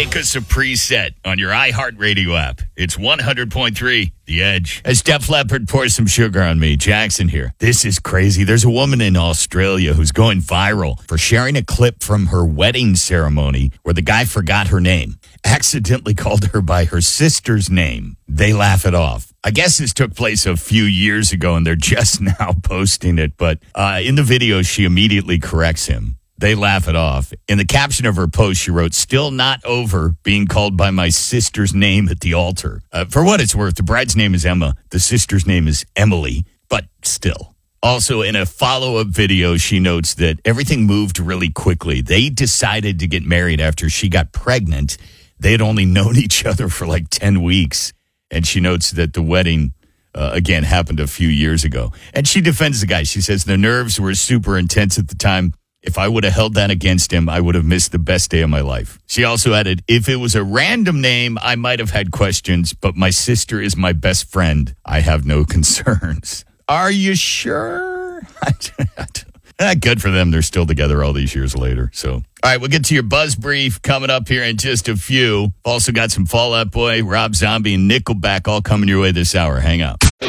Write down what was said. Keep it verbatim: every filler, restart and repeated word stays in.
Make us a preset on your iHeartRadio app. It's one hundred point three, The Edge. As Def Leppard pours some sugar on me, Jackson here. This is crazy. There's a woman in Australia who's going viral for sharing a clip from her wedding ceremony where the guy forgot her name, accidentally called her by her sister's name. They laugh it off. I guess this took place a few years ago, and they're just now posting it. But uh, in the video, she immediately corrects him. They laugh it off. In the caption of her post, she wrote, "Still not over being called by my sister's name at the altar." Uh, for what it's worth, the bride's name is Emma. The sister's name is Emily, but still. Also, in a follow-up video, she notes that everything moved really quickly. They decided to get married after she got pregnant. They had only known each other for like ten weeks. And she notes that the wedding, uh, again, happened a few years ago. And she defends the guy. She says the nerves were super intense at the time. If I would have held that against him, I would have missed the best day of my life. She also added, if it was a random name, I might have had questions, but my sister is my best friend. I have no concerns. Are you sure? Good for them. They're still together all these years later. So, all right, we'll get to your Buzz Brief coming up here in just a few. Also got some Fall Out Boy, Rob Zombie, and Nickelback all coming your way this hour. Hang out.